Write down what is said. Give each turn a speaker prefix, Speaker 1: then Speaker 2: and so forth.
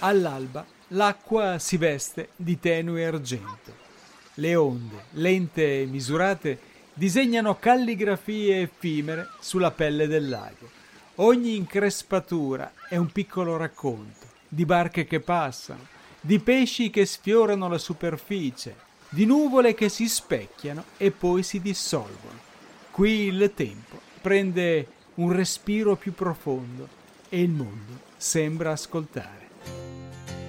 Speaker 1: All'alba l'acqua si veste di tenue argento. Le onde, lente e misurate, disegnano calligrafie effimere sulla pelle del lago. Ogni increspatura è un piccolo racconto di barche che passano, di pesci che sfiorano la superficie, di nuvole che si specchiano e poi si dissolvono. Qui il tempo prende un respiro più profondo e il mondo sembra ascoltare.